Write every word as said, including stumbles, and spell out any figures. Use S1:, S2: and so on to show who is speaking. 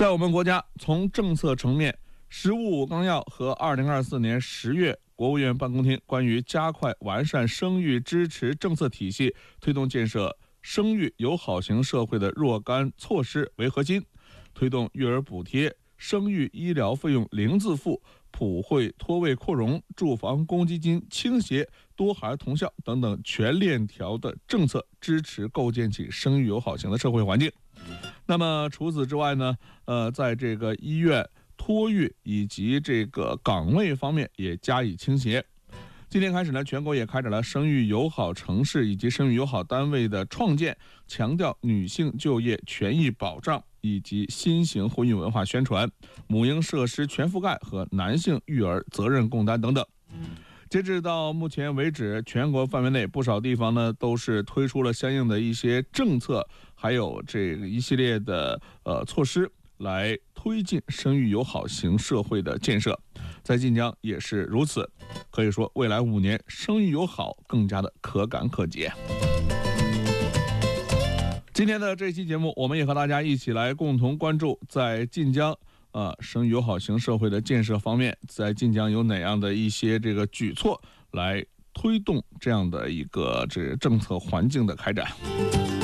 S1: 在我们国家，从政策层面，《十五纲要》和二零二四年十月国务院办公厅关于加快完善生育支持政策体系，推动建设生育友好型社会的若干措施为核心，推动育儿补贴、生育医疗费用零自付、普惠托位扩容、住房公积金倾斜、多孩同校等等全链条的政策，支持构建起生育友好型的社会环境。那么除此之外呢，呃，在这个医院、托育以及这个岗位方面也加以倾斜。今天开始呢，全国也开展了生育友好城市以及生育友好单位的创建，强调女性就业权益保障以及新型婚育文化宣传、母婴设施全覆盖和男性育儿责任共担等等。截止到目前为止，全国范围内不少地方呢都是推出了相应的一些政策，还有这个一系列的呃措施，来推进生育友好型社会的建设。在晋江也是如此，可以说未来五年生育友好更加的可感可及。今天的这期节目，我们也和大家一起来共同关注在晋江呃，生育友好型社会的建设方面，在晋江有哪样的一些这个举措来推动这样的一个这政策环境的开展。